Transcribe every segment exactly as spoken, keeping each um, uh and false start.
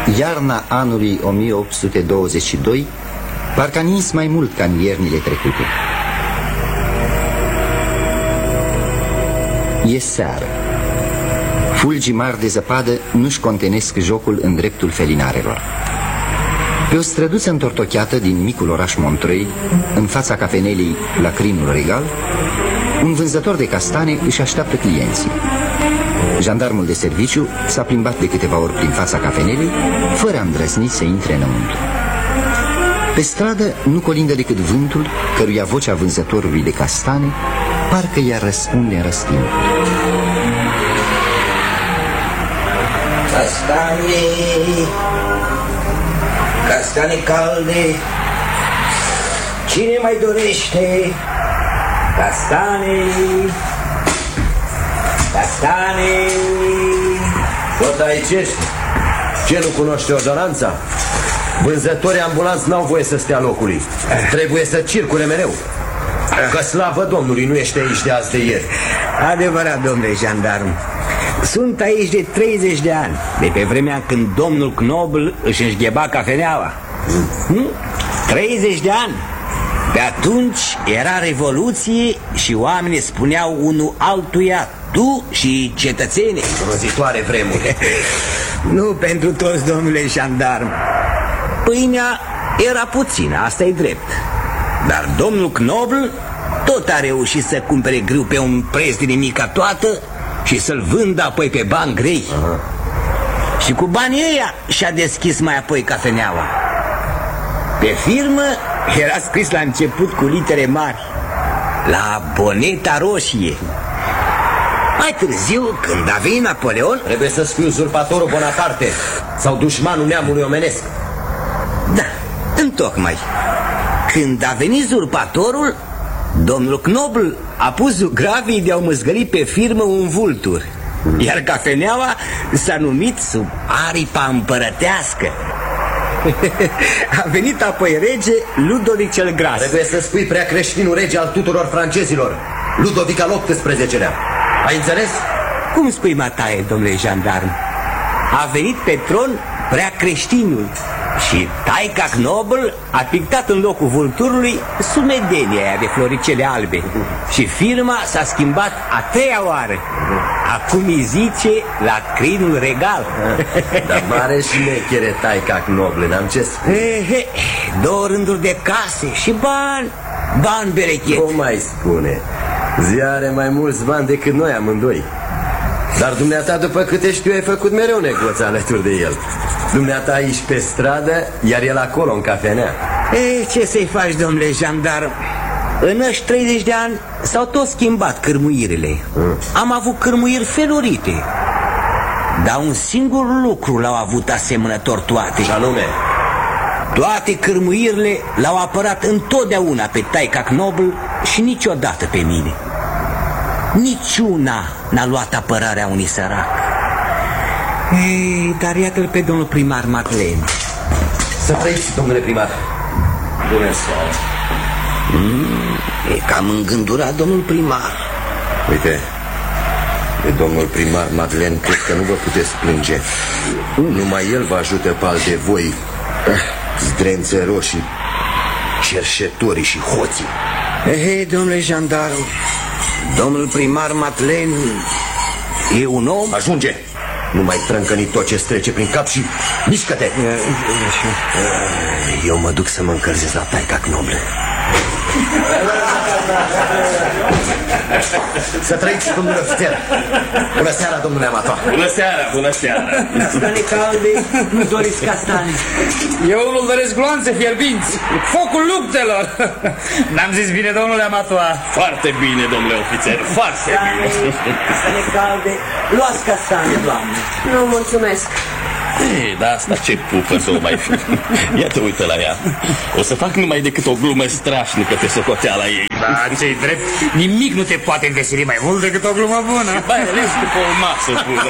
Iarna anului o mie opt sute douăzeci și doi parcă a nins mai mult ca în iernile trecute. E seară. Fulgii mari de zăpadă nu-și contenesc jocul în dreptul felinarelor. Pe o străduță întortocheată din micul oraș Montreuil, în fața cafenelei la Crinul Regal, un vânzător de castane își așteaptă clienții. Jandarmul de serviciu s-a plimbat de câteva ori prin fața cafenelei, fără a îndrăzni să intre înăuntru. Pe stradă nu colindă decât vântul, căruia vocea vânzătorului de castane parcă i-ar răspunde în răstimp. Castane, castane calde, cine mai dorește? Castane, castane. Tot aici ești? Ce, nu cunoște ordonanța? Vânzătorii ambulanți n-au voie să stea locului. Trebuie să circule mereu. Că slavă Domnului, nu ești aici de azi de ieri. Adevărat, domnule jandarm. Sunt aici de treizeci de ani, de pe vremea când domnul Knobel își înșgheba cafeneaua. hmm? treizeci de ani. Pe atunci era revoluție și oamenii spuneau unul altuia tu și cetățenii. Rozitoare vremuri. Nu pentru toți, domnule jandarm. Pâinea era puțină, asta e drept. Dar domnul Knobel tot a reușit să cumpere grâu pe un preț de nimica toată și să-l vândă apoi pe bani grei. Aha. Și cu banii ăia și-a deschis mai apoi cafeneaua. Pe firmă era scris la început cu litere mari: la Boneta Roșie. Mai târziu, când a venit Napoleon... Trebuie să spui uzurpatorul Bonaparte sau dușmanul neamului omenesc. Da, întocmai. Când a venit uzurpatorul, domnul Knobel a pus zugravii de a măzgări pe firmă un vultur, iar cafeneaua s-a numit sub aripa împărătească. A venit apoi rege Ludovic cel Gras. Trebuie să spui prea creștinul rege al tuturor francezilor, Ludovic al optsprezecelea. Ai înțeles? Cum spui, Mataie, domnule jandarm? A venit pe tron prea creștinul și taica Knobel a pictat în locul vulturului sumedenia aia de floricele albe. Și firma s-a schimbat a treia oară. Acum îi zice la Crinul Regal. Dar mare șmechere taica Knobel, n-am ce spune. He, două rânduri de case și bani, bani berechet. Cum mai spune? Zia are mai mulți bani decât noi amândoi. Dar dumneata, după câte știu, ai făcut mereu negoți alături de el. Dumneata aici pe stradă, iar el acolo în cafenea. E, ce să-i faci, domnule jandarm? În ăști treizeci de ani s-au tot schimbat cârmuirile. mm. Am avut cârmuiri felurite, dar un singur lucru l-au avut asemănător toate. Și anume? Toate cârmuirile l-au apărat întotdeauna pe taica Knobel și niciodată pe mine. Niciuna n-a luat apărarea unui sărac. Ei, dar iată-l pe domnul primar Madeleine. Să trăiți, domnule primar. Bună seara. mm, E cam îngândurat domnul primar. Uite, de domnul primar Madeleine cred că nu vă puteți plânge. Numai el vă ajută pe al de voi, zdrențe roșii, cerșetorii și hoții. Ei, domnule jandarm, domnul primar Madeleine e un om... Ajunge! Nu mai trâncăni tot ce trece prin cap și mișcă-te! Eu mă duc să mă încălzesc la taica Knobel. Să trăiți, domnule ofițer. Bună seara, domnule amator. Bună seara, bună seara. Castane calde, nu doriți castane? Eu nu doresc gloanțe fierbinți, focul luptelor. N-am zis bine, domnule amator? Foarte bine, domnule ofițer, foarte bine. Castane calde, luați castane, doamne. Nu, mulțumesc. Ei, dar asta ce pupă să o mai fi. Ia te uită la ea. O să fac numai decât o glumă strașnică pe socoteala ei. Da, ce-i drept, nimic nu te poate înveseli mai mult decât o glumă bună. Mai ales după o masă bună.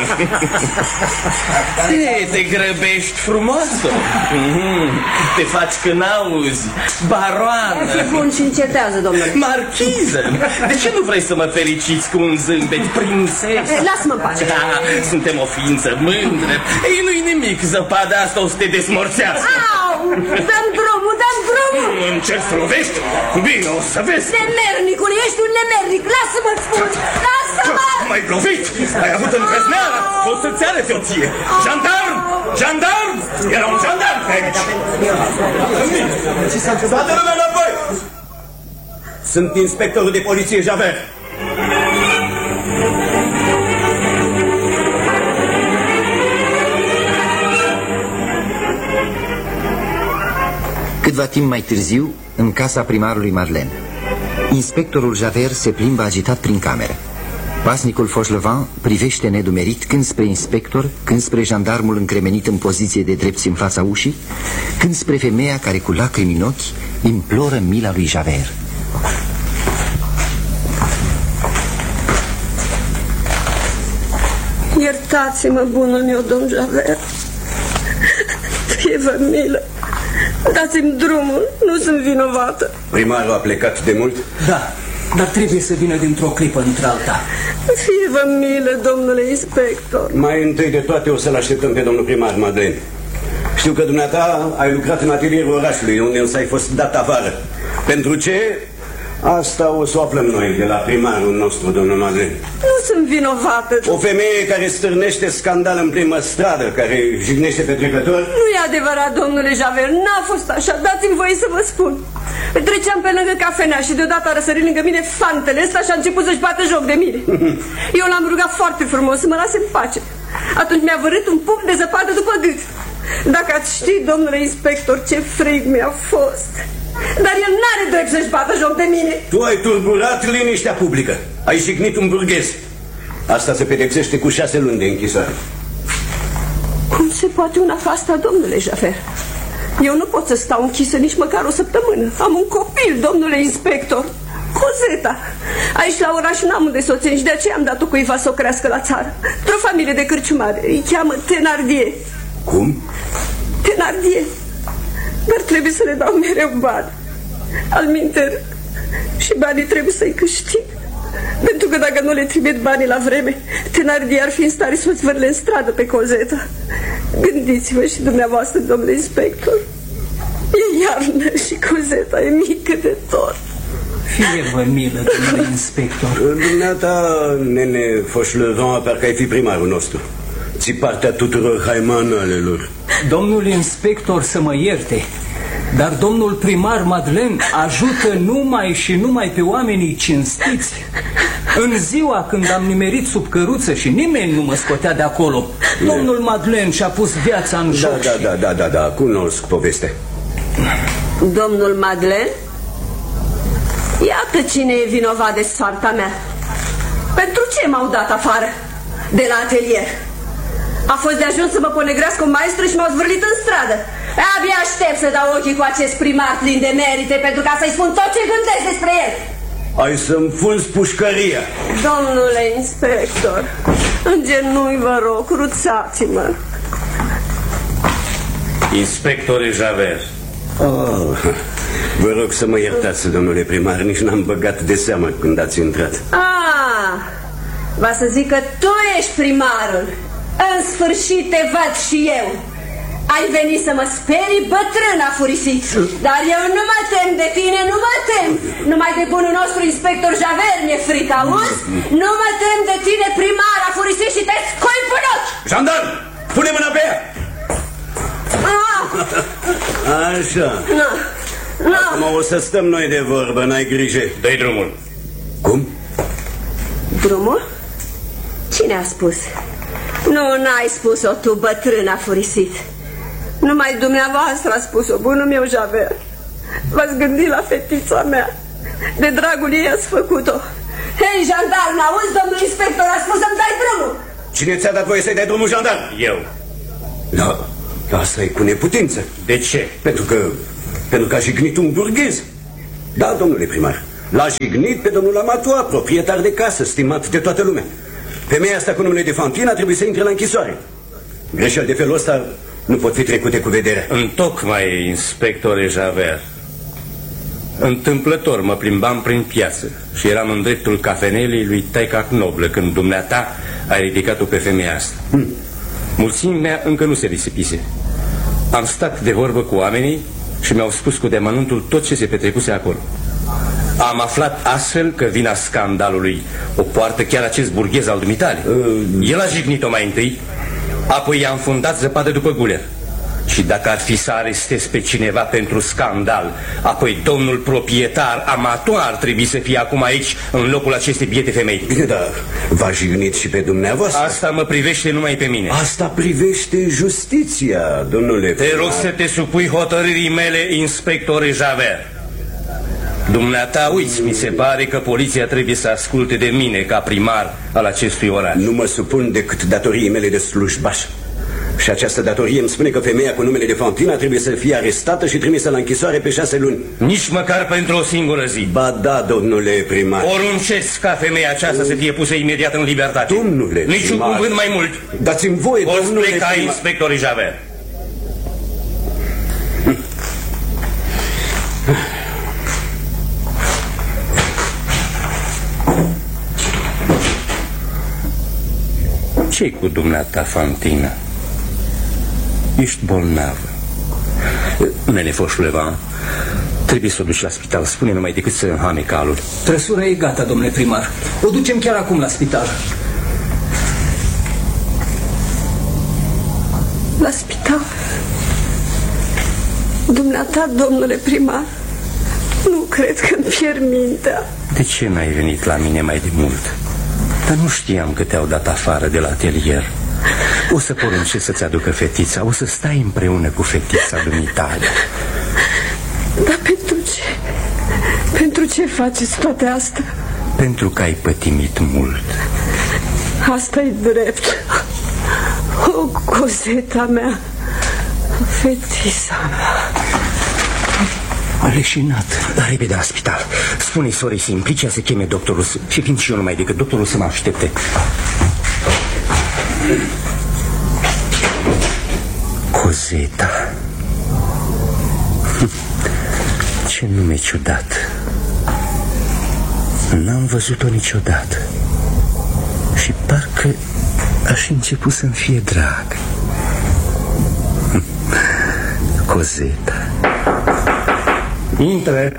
Ei, te grăbești frumoasă. mm-hmm. Te faci că n-auzi. Baroană. E bun și încetează, domnule. Marchiză. De ce nu vrei să mă fericiți cu un zâmbet, prințesă? Lasă-mă în pace. Da, suntem o ființă mândră. Ei, nu-i nimic nimic zăpada asta o să te desmorțească. Au, dă-mi drumul, dă-mi drumul. Încerci să lovești? Bine, o să vezi. Nemernicule, ești un nemernic, lasă-mă-ți spun, lasă-mă. M-ai lovit, ai avut îndrăzneala, o să-ți arăt eu ție. Jandarm, jandarm, era un jandarm pe aici. Toată lumea înapoi! Sunt inspectorul de poliție Javert. Câtva timp mai târziu, în casa primarului Madeleine, inspectorul Javert se plimbă agitat prin cameră. Pasnicul Fauchelevent privește nedumerit când spre inspector, când spre jandarmul încremenit în poziție de drept în fața ușii, când spre femeia care cu lacrimi în ochi imploră mila lui Javert. Iertați-mă, bunul meu, domn Javert. Fie-vă milă. Dați-mi drumul, nu sunt vinovată. Primarul a plecat de mult? Da, dar trebuie să vină dintr-o clipă într-alta. Fie-vă milă, domnule inspector. Mai întâi de toate o să-l așteptăm pe domnul primar Madeleine. Știu că dumneata ai lucrat în atelierul orașului, unde însă ai fost dat afară. Pentru ce? Asta o să o aflăm noi de la primarul nostru, domnul Madeleine. Nu sunt vinovată. O femeie care stârnește scandal în primă stradă, care jignește pe trecători. Nu e adevărat, domnule Javert, n-a fost așa. Dați-mi voie să vă spun. Treceam pe lângă cafenea și deodată a răsărit lângă mine fantele ăsta și a început să-și bată joc de mine. Eu l-am rugat foarte frumos să mă lase în pace. Atunci mi-a vărât un pumn de zăpadă după gât. Dacă ați ști, domnule inspector, ce frig mi-a fost. Dar el n-are drept să-și bată joc de mine. Tu ai turburat liniștea publică. Ai jignit un burghez. Asta se pedepsește cu șase luni de închisoare. Cum se poate una ca asta, domnule Javert? Eu nu pot să stau închisă nici măcar o săptămână. Am un copil, domnule inspector, Coseta. Aici la oraș n-am unde să o țin și de aceea am dat-o cuiva să o crească la țară. Într-o familie de cârciumari. Îi cheamă Thénardier. Cum? Thénardier. Dar trebuie să le dau mereu bani. Alminter, și banii trebuie să-i câștig. Pentru că dacă nu le trimit banii la vreme, Thénardier ar fi în stare să o zvârle în stradă pe Coseta. Gândiți-vă și dumneavoastră, domnule inspector. E iarnă și Coseta e mică de tot. Fie-vă milă, domnule inspector. Dumneata, nene Fauchelevent, parcă ai fi primarul nostru. Ții partea tuturor haimanalelor. Domnul inspector să mă ierte, dar domnul primar Madeleine ajută numai și numai pe oamenii cinstiți. În ziua când am nimerit sub căruță și nimeni nu mă scotea de acolo, domnul Madeleine și-a pus viața în joc. Da, da, da, da, da, cunosc povestea. Domnul Madeleine? Iată cine e vinovat de soarta mea. Pentru ce m-au dat afară de la atelier? A fost de ajuns să mă ponegrească un maestru și m-au zvârlit în stradă. Abia aștept să dau ochii cu acest primar plin de merite, pentru ca să-i spun tot ce gândesc despre el. Ai să-mi funzi pușcăria. Domnule inspector, în genunchi vă rog, cruțați-mă. Inspectore Javert. Oh, vă rog să mă iertați, domnule primar, nici n-am băgat de seamă când ați intrat. Ah, va să zic că tu ești primarul. În sfârșit te văd și eu. Ai venit să mă sperii, bătrâna furisit. Dar eu nu mă tem de tine, nu mă tem. Numai de bunul nostru inspector Javert mi-e frică, auzi? Nu mă tem de tine, primar, a furisit și te scoip în ochi. Jandarm, pune mâna pe ea. Ah. Așa. No. No. Acum o să stăm noi de vorbă, n-ai grijă. Dă-i drumul. Cum? Drumul? Cine a spus? Nu, n-ai spus-o tu, bătrâna furisit. Numai dumneavoastră a spus-o, bunul meu Javert. V-ați gândit la fetița mea. De dragul ei ați făcut-o. Hei, jandarm, auzi, domnul inspector a spus să-mi dai drumul. Cine ți-a dat voie să-i dai drumul, jandarm? Eu. Da, asta e cu neputință. De ce? Pentru că, pentru că a jignit un burghez. Da, domnule primar, l-a jignit pe domnul Amatua, proprietar de casă, stimat de toată lumea. Femeia asta cu numele de Fantine a trebuit să intre la închisoare. Greșeli de felul ăsta nu pot fi trecute cu vederea. Întocmai, inspectore Javert. Întâmplător mă plimbam prin piață și eram în dreptul cafenelei lui Taica Knoblă când dumneata ai ridicat-o pe femeia asta. Hmm. Mulțimea încă nu se risipise. Am stat de vorbă cu oamenii și mi-au spus cu deamănuntul tot ce se petrecuse acolo. Am aflat astfel că vina scandalului o poartă chiar acest burghez al dumitale. uh. El a jignit-o mai întâi, apoi i-a înfundat zăpadă după guler. Și dacă ar fi să arestez pe cineva pentru scandal, apoi domnul proprietar amator ar trebui să fie acum aici, în locul acestei biete femei. Bine, dar v-a jignit și pe dumneavoastră. Asta mă privește numai pe mine. Asta privește justiția, domnule. Te rog să te supui hotărârii mele, inspector Javert. Dumneata uiți, mi se pare că poliția trebuie să asculte de mine ca primar al acestui oraș. Nu mă supun decât datoriei mele de slujbaș. Și această datorie îmi spune că femeia cu numele de Fantina trebuie să fie arestată și trimisă la închisoare pe șase luni. Nici măcar pentru o singură zi. Ba da, domnule primar. Poruncesc ca femeia aceasta să fie pusă imediat în libertate. Domnule Nici un cuvânt mai mult. Dați-mi voie, Poți domnule pleca, primar. inspector Javert. Ce-i cu dumneata, Fantina? Ești bolnavă. Nene Fauchelevent, trebuie să o duci la spital. Spune numai decât să înhame calul. Trăsura e gata, domnule primar. O ducem chiar acum la spital. La spital? Dumneata, domnule primar, nu cred că-mi pierd mintea. De ce n-ai venit la mine mai de mult? Dar nu știam că te-au dat afară de la atelier. O să poruncesc să-ți aducă fetița. O să stai împreună cu fetița dumitale. Dar pentru ce? Pentru ce faceți toate astea? Pentru că ai pătimit mult. Asta-i drept. O, Coseta mea, fetița mea. A leșinat. Repede la spital. Spune-i sorei Simplicia să cheme doctorul. Și vin și eu numai decât doctorul să mă aștepte. Coseta. Ce nume ciudat. N-am văzut-o niciodată. Și parcă aș început să-mi fie drag. Coseta. Intră.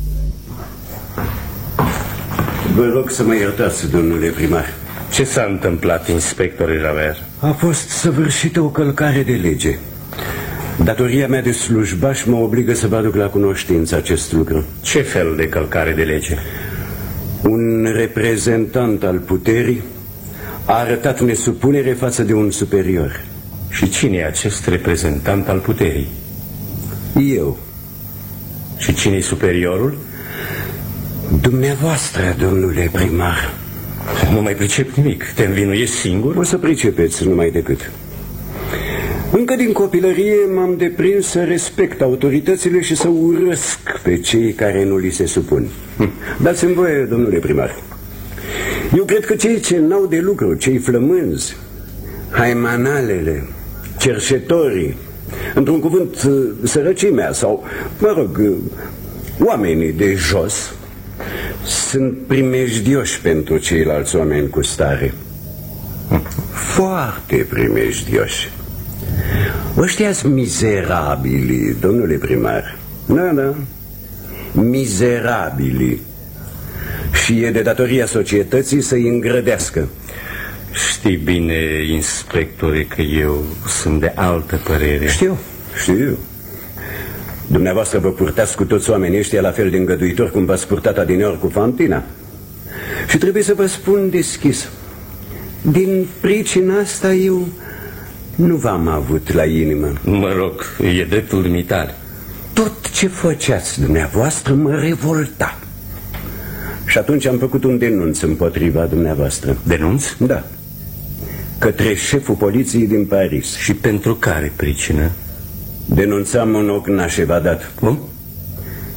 Vă rog să mă iertați, domnule primar. Ce s-a întâmplat, inspector Javert? A fost săvârșită o călcare de lege. Datoria mea de slujbaș mă obligă să vă aduc la cunoștință acest lucru. Ce fel de călcare de lege? Un reprezentant al puterii a arătat nesupunere față de un superior. Și cine e acest reprezentant al puterii? Eu. Și cine e superiorul? Dumneavoastră, domnule primar. Nu mai pricep nimic. Te învinuiești singur? O să pricepeți numai decât. Încă din copilărie m-am deprins să respect autoritățile și să urăsc pe cei care nu li se supun. Dați-mi voie, domnule primar. Eu cred că cei ce n-au de lucru, cei flămânzi, haimanalele, cerșetorii, într-un cuvânt, sărăcimea sau, mă rog, oamenii de jos, sunt primejdioși pentru ceilalți oameni cu stare. Foarte primejdioși. Ăștia-s mizerabili, domnule primar. Da, da, mizerabili. Și e de datoria societății să-i îngrădească. Știi bine, inspectore, că eu sunt de altă părere. Știu, știu. Dumneavoastră vă purtați cu toți oamenii ăștia la fel de îngăduitor cum v-ați purtat adineori cu Fantina. Și trebuie să vă spun deschis, din pricina asta eu nu v-am avut la inimă. Mă rog, e dreptul dumitale. Tot ce făceați dumneavoastră mă revolta. Și atunci am făcut un denunț împotriva dumneavoastră. Denunț? Da. Către șeful poliției din Paris. Și pentru care pricină? Denunțam un ocnaș evadat. Cum?